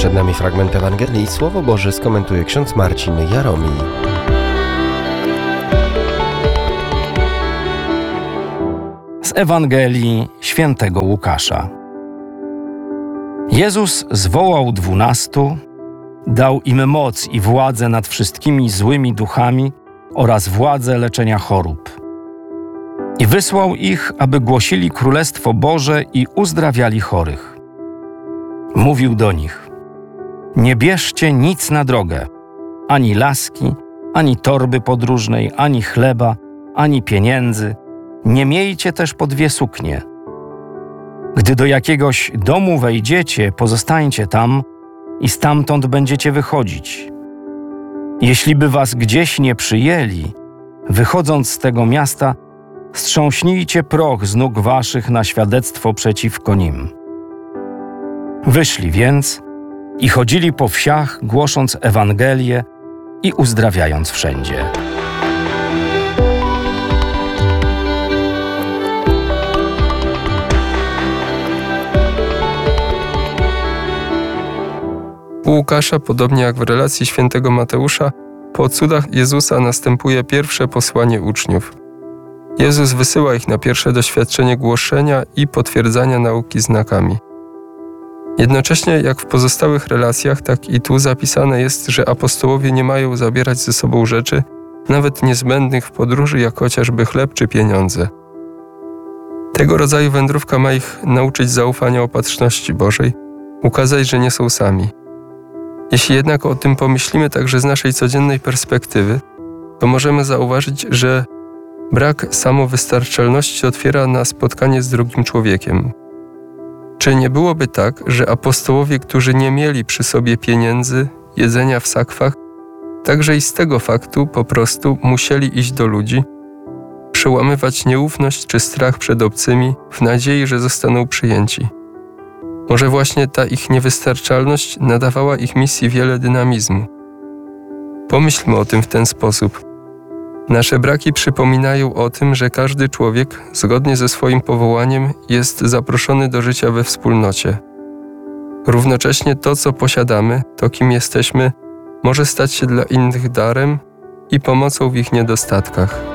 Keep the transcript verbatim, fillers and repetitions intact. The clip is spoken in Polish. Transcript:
Przed nami fragment Ewangelii. Słowo Boże skomentuje ksiądz Marcin Jaromil. Z Ewangelii świętego Łukasza. Jezus zwołał dwunastu, dał im moc i władzę nad wszystkimi złymi duchami oraz władzę leczenia chorób. I wysłał ich, aby głosili Królestwo Boże i uzdrawiali chorych. Mówił do nich: nie bierzcie nic na drogę, ani laski, ani torby podróżnej, ani chleba, ani pieniędzy. Nie miejcie też po dwie suknie. Gdy do jakiegoś domu wejdziecie, pozostańcie tam i stamtąd będziecie wychodzić. Jeśli by was gdzieś nie przyjęli, wychodząc z tego miasta, strząśnijcie proch z nóg waszych na świadectwo przeciwko nim. Wyszli więc i chodzili po wsiach, głosząc Ewangelię i uzdrawiając wszędzie. U Łukasza, podobnie jak w relacji świętego Mateusza, po cudach Jezusa następuje pierwsze posłanie uczniów. Jezus wysyła ich na pierwsze doświadczenie głoszenia i potwierdzania nauki znakami. Jednocześnie, jak w pozostałych relacjach, tak i tu zapisane jest, że apostołowie nie mają zabierać ze sobą rzeczy, nawet niezbędnych w podróży, jak chociażby chleb czy pieniądze. Tego rodzaju wędrówka ma ich nauczyć zaufania opatrzności Bożej, ukazać, że nie są sami. Jeśli jednak o tym pomyślimy także z naszej codziennej perspektywy, to możemy zauważyć, że brak samowystarczalności otwiera na spotkanie z drugim człowiekiem. Czy nie byłoby tak, że apostołowie, którzy nie mieli przy sobie pieniędzy, jedzenia w sakwach, także i z tego faktu po prostu musieli iść do ludzi, przełamywać nieufność czy strach przed obcymi w nadziei, że zostaną przyjęci? Może właśnie ta ich niewystarczalność nadawała ich misji wiele dynamizmu. Pomyślmy o tym w ten sposób. Nasze braki przypominają o tym, że każdy człowiek, zgodnie ze swoim powołaniem, jest zaproszony do życia we wspólnocie. Równocześnie to, co posiadamy, to kim jesteśmy, może stać się dla innych darem i pomocą w ich niedostatkach.